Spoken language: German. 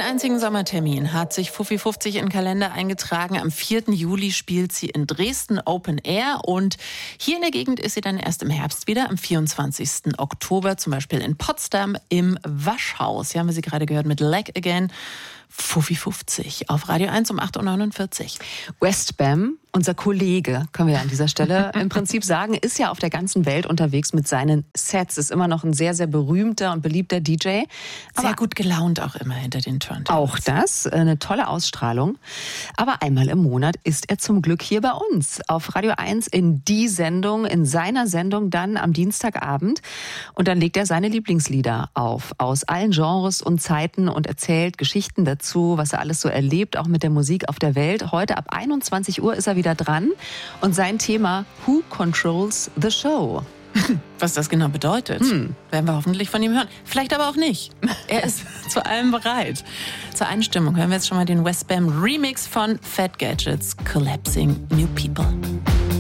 einzigen Sommertermin hat sich Fuffi50 in den Kalender eingetragen. Am 4. Juli spielt sie in Dresden Open Air und hier in der Gegend ist sie dann erst im Herbst wieder, am 24. Oktober, zum Beispiel in Potsdam im Waschhaus. Hier haben wir sie gerade gehört mit Leg Again. Fuffi50 auf Radio 1 um 8.49 Uhr. Westbam, unser Kollege, können wir ja an dieser Stelle im Prinzip sagen, ist ja auf der ganzen Welt unterwegs mit seinen Sets. Ist immer noch ein sehr, sehr berühmter und beliebter DJ. Sehr gut gelaunt auch immer hinter den Turntables. Auch das, eine tolle Ausstrahlung. Aber einmal im Monat ist er zum Glück hier bei uns auf Radio 1 in die Sendung, in seiner Sendung dann am Dienstagabend. Und dann legt er seine Lieblingslieder auf, aus allen Genres und Zeiten und erzählt Geschichten dazu, was er alles so erlebt, auch mit der Musik auf der Welt. Heute ab 21 Uhr ist er wieder dran und sein Thema Who Controls the Show? Was das genau bedeutet, werden wir hoffentlich von ihm hören. Vielleicht aber auch nicht. Er ist zu allem bereit. Zur Einstimmung hören wir jetzt schon mal den Westbam Remix von Fat Gadgets, Collapsing New People.